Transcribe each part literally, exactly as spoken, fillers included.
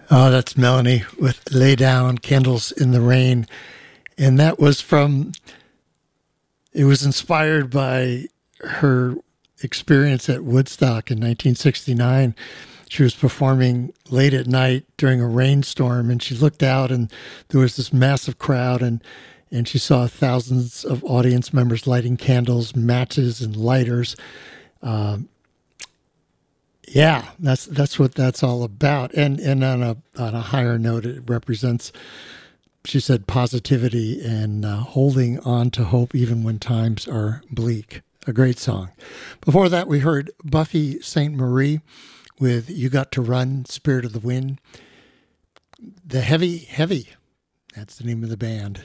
Oh, that's Melanie with Lay Down, Candles in the Rain. And that was from, it was inspired by her experience at Woodstock in nineteen sixty-nine. She was performing late at night during a rainstorm, and she looked out and there was this massive crowd, and, and she saw thousands of audience members lighting candles, matches, and lighters. Um, Yeah, that's that's what that's all about. And and on a on a higher note, it represents, she said, positivity and uh, holding on to hope even when times are bleak. A great song. Before that, we heard Buffy Sainte Marie with "You Got to Run," Spirit of the Wind. The Heavy Heavy, that's the name of the band,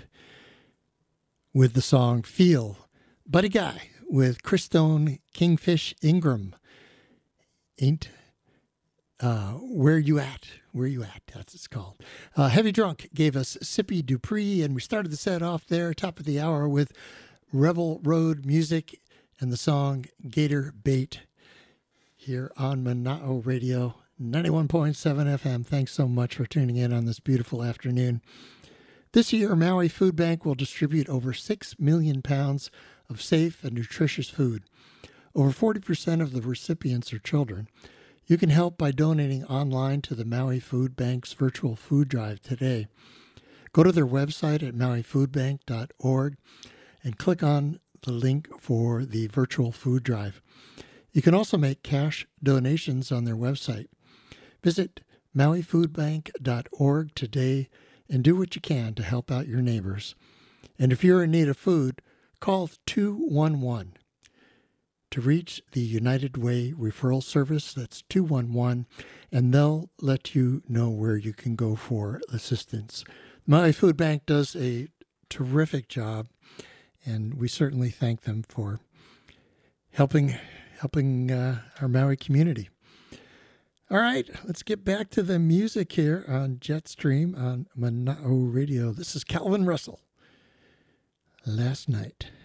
with the song "Feel." Buddy Guy with Christone Kingfish Ingram. Ain't uh, Where You At? Where You At? That's what it's called. Uh, Heavy Drunk gave us Sippy Dupree, and we started the set off there, top of the hour, with Revel Road Music and the song Gator Bait here on Mana'o Radio, ninety-one point seven F M. Thanks so much for tuning in on this beautiful afternoon. This year, Maui Food Bank will distribute over six million pounds of safe and nutritious food. Over forty percent of the recipients are children. You can help by donating online to the Maui Food Bank's virtual food drive today. Go to their website at maui food bank dot org and click on the link for the virtual food drive. You can also make cash donations on their website. Visit maui food bank dot org today and do what you can to help out your neighbors. And if you're in need of food, call two one one. To reach the United Way referral service. That's two one one, and they'll let you know where you can go for assistance. Maui Food Bank does a terrific job, and we certainly thank them for helping helping uh, our Maui community. All right, let's get back to the music here on Jetstream on Mana'o Radio. This is Calvin Russell. Last Night.